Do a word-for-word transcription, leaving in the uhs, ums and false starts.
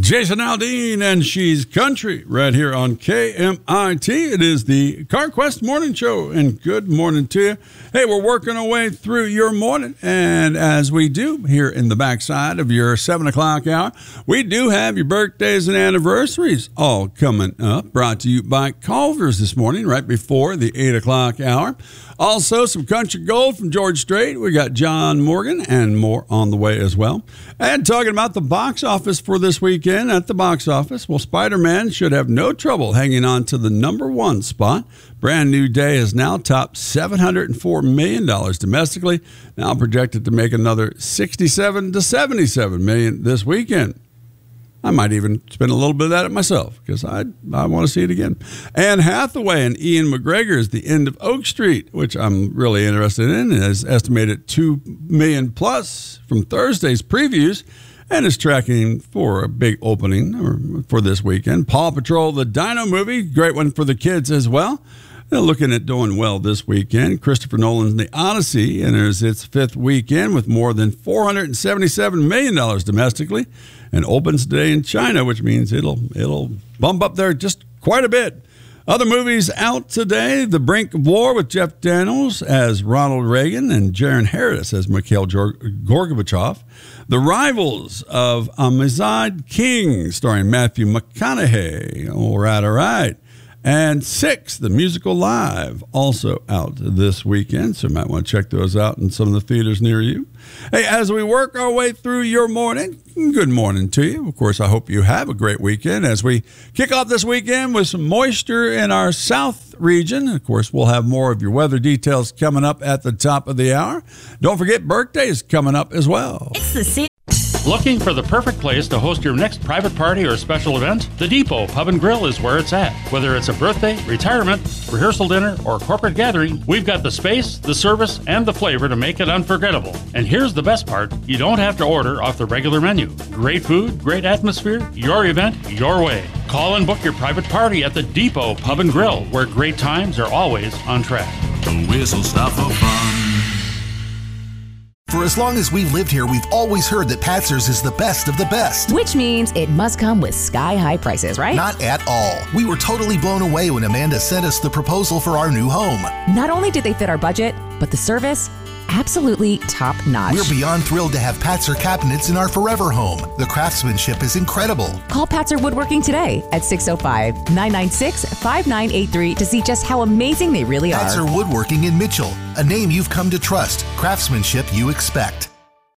Jason Aldean and She's Country right here on K M I T. It is the CarQuest Morning Show, and good morning to you. Hey, we're working our way through your morning, and as we do here in the backside of your seven o'clock hour, we do have your birthdays and anniversaries all coming up, brought to you by Culver's this morning, right before the eight o'clock hour. Also, some country gold from George Strait. We got John Morgan and more on the way as well. And talking about the box office for this weekend at the box office, well, Spider-Man should have no trouble hanging on to the number one spot. Brand New Day has now topped seven hundred four million dollars domestically, now projected to make another sixty-seven to seventy-seven million dollars this weekend. I might even spend a little bit of that myself because I I want to see it again. Anne Hathaway and Ian McGregor's The End of Oak Street, which I'm really interested in, is estimated two million dollars plus from Thursday's previews and is tracking for a big opening or for this weekend. Paw Patrol, the Dino movie, great one for the kids as well. They're looking at doing well this weekend. Christopher Nolan's The Odyssey enters its fifth weekend with more than four hundred seventy-seven million dollars domestically and opens today in China, which means it'll it'll bump up there just quite a bit. Other movies out today: The Brink of War with Jeff Daniels as Ronald Reagan and Jaron Harris as Mikhail Gorbachev. The Rivals of Amistad King, starring Matthew McConaughey. All right, all right. And Six, the musical live, also out this weekend. So you might want to check those out in some of the theaters near you. Hey, as we work our way through your morning, good morning to you. Of course, I hope you have a great weekend as we kick off this weekend with some moisture in our south region. Of course, we'll have more of your weather details coming up at the top of the hour. Don't forget, birthdays coming up as well. It's the city. Looking for the perfect place to host your next private party or special event? The Depot Pub and Grill is where it's at. Whether it's a birthday, retirement, rehearsal dinner, or corporate gathering, we've got the space, the service, and the flavor to make it unforgettable. And here's the best part: you don't have to order off the regular menu. Great food, great atmosphere, your event, your way. Call and book your private party at the Depot Pub and Grill, where great times are always on track. The whistle stop for fun. For as long as we've lived here, we've always heard that Patzer's is the best of the best. Which means it must come with sky-high prices, right? Not at all. We were totally blown away when Amanda sent us the proposal for our new home. Not only did they fit our budget, but the service, absolutely top-notch. We're beyond thrilled to have Patzer cabinets in our forever home. The craftsmanship is incredible. Call Patzer Woodworking today at six oh five, nine nine six, five nine eight three to see just how amazing they really are. Patzer Woodworking in Mitchell, a name you've come to trust, craftsmanship you expect.